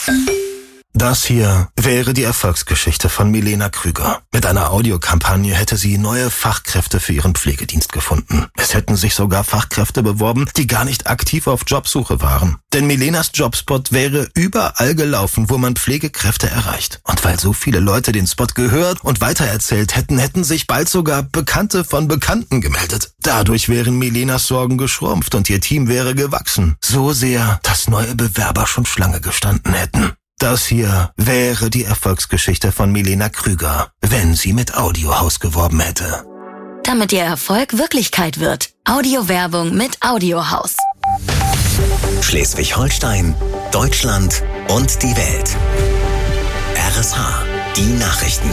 Das hier wäre die Erfolgsgeschichte von Milena Krüger. Mit einer Audiokampagne hätte sie neue Fachkräfte für ihren Pflegedienst gefunden. Es hätten sich sogar Fachkräfte beworben, die gar nicht aktiv auf Jobsuche waren. Denn Milenas Jobspot wäre überall gelaufen, wo man Pflegekräfte erreicht. Und weil so viele Leute den Spot gehört und weitererzählt hätten, hätten sich bald sogar Bekannte von Bekannten gemeldet. Dadurch wären Milenas Sorgen geschrumpft und ihr Team wäre gewachsen. So sehr, dass neue Bewerber schon Schlange gestanden hätten. Das hier wäre die Erfolgsgeschichte von Milena Krüger, wenn sie mit Audiohaus geworben hätte. Damit ihr Erfolg Wirklichkeit wird. Audiowerbung mit Audiohaus. Schleswig-Holstein, Deutschland und die Welt. RSH, die Nachrichten.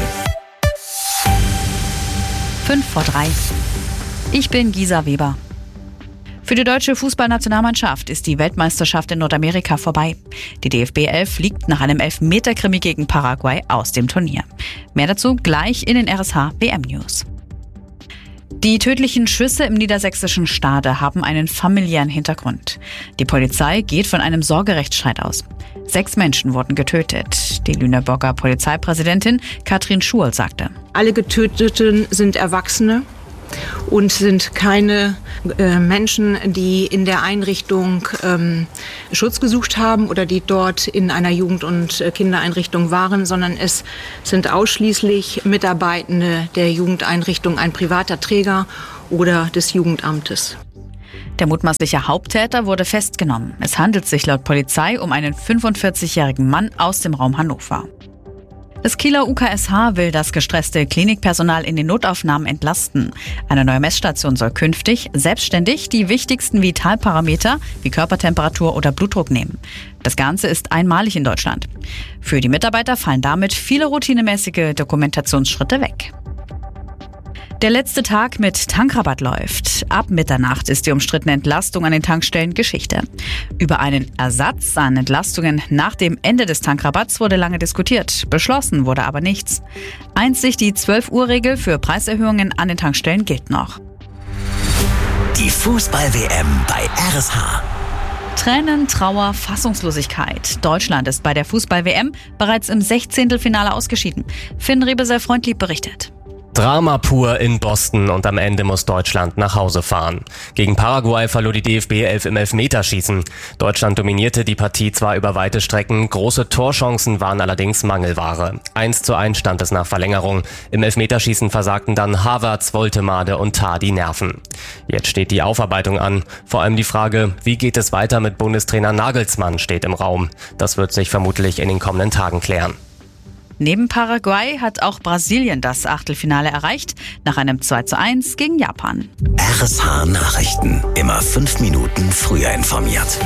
5:03. Ich bin Gisa Weber. Für die deutsche Fußballnationalmannschaft ist die Weltmeisterschaft in Nordamerika vorbei. Die DFB 11 fliegt nach einem Elfmeterkrimi gegen Paraguay aus dem Turnier. Mehr dazu gleich in den RSH WM News. Die tödlichen Schüsse im niedersächsischen Stade haben einen familiären Hintergrund. Die Polizei geht von einem Sorgerechtsstreit aus. 6 Menschen wurden getötet. Die Lüneburger Polizeipräsidentin Katrin Schurl sagte: Alle Getöteten sind Erwachsene und sind keine Menschen, die in der Einrichtung Schutz gesucht haben oder die dort in einer Jugend- und Kindereinrichtung waren, sondern es sind ausschließlich Mitarbeitende der Jugendeinrichtung, ein privater Träger oder des Jugendamtes. Der mutmaßliche Haupttäter wurde festgenommen. Es handelt sich laut Polizei um einen 45-jährigen Mann aus dem Raum Hannover. Das Kieler UKSH will das gestresste Klinikpersonal in den Notaufnahmen entlasten. Eine neue Messstation soll künftig selbstständig die wichtigsten Vitalparameter wie Körpertemperatur oder Blutdruck nehmen. Das Ganze ist einmalig in Deutschland. Für die Mitarbeiter fallen damit viele routinemäßige Dokumentationsschritte weg. Der letzte Tag mit Tankrabatt läuft. Ab Mitternacht ist die umstrittene Entlastung an den Tankstellen Geschichte. Über einen Ersatz an Entlastungen nach dem Ende des Tankrabatts wurde lange diskutiert. Beschlossen wurde aber nichts. Einzig die 12-Uhr-Regel für Preiserhöhungen an den Tankstellen gilt noch. Die Fußball-WM bei RSH. Tränen, Trauer, Fassungslosigkeit. Deutschland ist bei der Fußball-WM bereits im 16. ausgeschieden. Finn Rebesel-Freundlieb berichtet. Drama pur in Boston und am Ende muss Deutschland nach Hause fahren. Gegen Paraguay verlor die DFB 11 im Elfmeterschießen. Deutschland dominierte die Partie zwar über weite Strecken, große Torchancen waren allerdings Mangelware. 1:1 stand es nach Verlängerung. Im Elfmeterschießen versagten dann Havertz, Woltemade und Tah die Nerven. Jetzt steht die Aufarbeitung an. Vor allem die Frage, wie geht es weiter mit Bundestrainer Nagelsmann, steht im Raum. Das wird sich vermutlich in den kommenden Tagen klären. Neben Paraguay hat auch Brasilien das Achtelfinale erreicht, nach einem 2:1 gegen Japan. RSH Nachrichten, immer 5 Minuten früher informiert.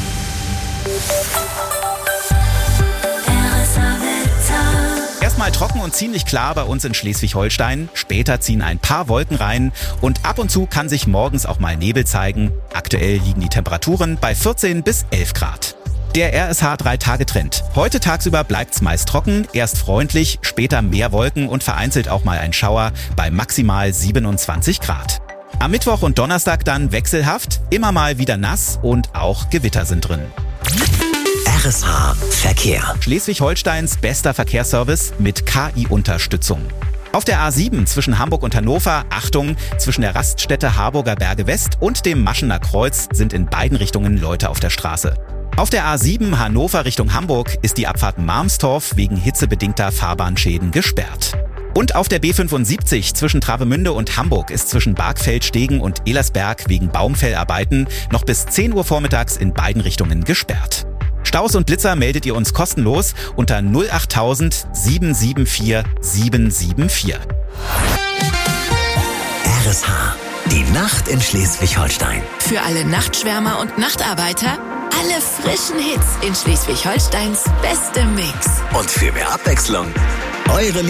Erstmal trocken und ziemlich klar bei uns in Schleswig-Holstein. Später ziehen ein paar Wolken rein und ab und zu kann sich morgens auch mal Nebel zeigen. Aktuell liegen die Temperaturen bei 14 bis 11 Grad. Der RSH 3-Tage-Trend. Heute tagsüber bleibt's meist trocken, erst freundlich, später mehr Wolken und vereinzelt auch mal ein Schauer bei maximal 27 Grad. Am Mittwoch und Donnerstag dann wechselhaft, immer mal wieder nass und auch Gewitter sind drin. RSH Verkehr. Schleswig-Holsteins bester Verkehrsservice mit KI-Unterstützung. Auf der A7 zwischen Hamburg und Hannover, Achtung, zwischen der Raststätte Harburger Berge West und dem Maschener Kreuz sind in beiden Richtungen Leute auf der Straße. Auf der A7 Hannover Richtung Hamburg ist die Abfahrt Malmstorf wegen hitzebedingter Fahrbahnschäden gesperrt. Und auf der B75 zwischen Travemünde und Hamburg ist zwischen Bargfeld-Stegen und Elersberg wegen Baumfellarbeiten noch bis 10 Uhr vormittags in beiden Richtungen gesperrt. Staus und Blitzer meldet ihr uns kostenlos unter 08000 774 774. RSH, die Nacht in Schleswig-Holstein. Für alle Nachtschwärmer und Nachtarbeiter alle frischen Hits in Schleswig-Holsteins bestem Mix. Und für mehr Abwechslung, eure